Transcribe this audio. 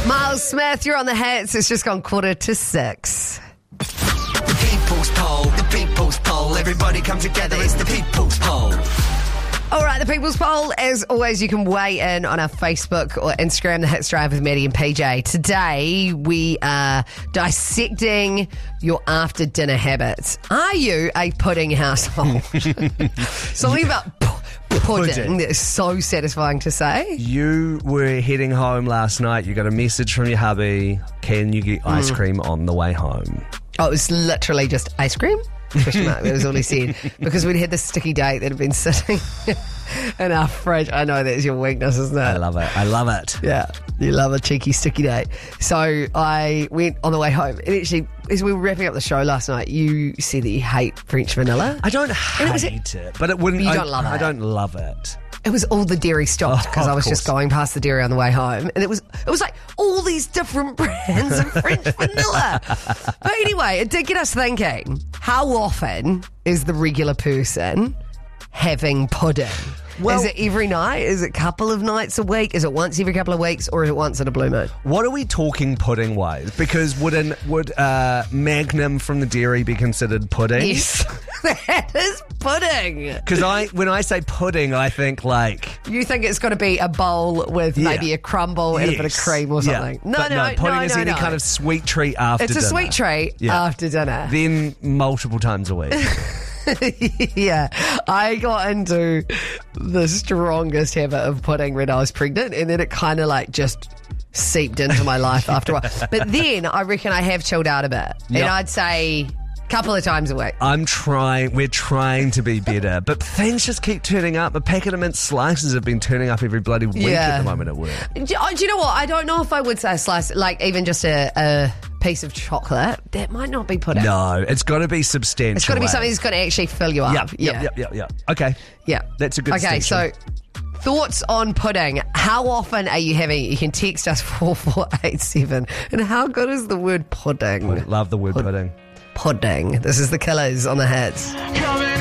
Miles Smith, you're on the hits. It's just gone 6:15. The people's poll. Everybody come together. It's the people's poll. All right, the People's Poll. As always, you can weigh in on our Facebook or Instagram, The Hits Drive with Maddie and PJ. Today, we are dissecting your after-dinner habits. Are you a pudding household? Something about pudding that is so satisfying to say. You were heading home last night. You got a message from your hubby. Can you get ice cream on the way home? Oh, it was literally just ice cream? Question mark. That was all he said. Because we'd had this sticky date that had been sitting in our fridge. I know that's your weakness, isn't it? I love it. Yeah, you love a cheeky sticky date. So I went on the way home. And actually, as we were wrapping up the show last night, you said that you hate French vanilla. I don't hate it, but it wouldn't. You don't love it. I don't love it. It was all the dairy stopped because I was course. just going past the dairy on the way home, and it was like all these different brands of French vanilla. But anyway, it did get us thinking: how often is the regular person having pudding? Well, is it every night? Is it a couple of nights a week? Is it once every couple of weeks, or is it once in a blue moon? What are we talking pudding wise? Because would Magnum from the dairy be considered pudding? Yes, that is pudding. Because when I say pudding, I think like You think it's got to be a bowl with maybe a crumble and a bit of cream or something? Yeah. No, pudding is any kind of sweet treat after dinner. It's a sweet treat after dinner. Then multiple times a week. Yeah, I got into the strongest habit of pudding when I was pregnant, and then it kind of like just seeped into my life after a while. But then I reckon I have chilled out a bit, and I'd say a couple of times a week. We're trying to be better, but things just keep turning up. A packet of mint slices have been turning up every bloody week at the moment at work. Do you know what? I don't know if I would say a slice, like even just a piece of chocolate. That might not be pudding. No, it's got to be substantial. It's got to be something that's going to actually fill you up. Yep. Okay. Yeah. That's a good distinction. Okay, so thoughts on pudding. How often are you having it? You can text us 4487. And how good is the word pudding? Love the word pudding. Pudding. This is the Killers on the hits.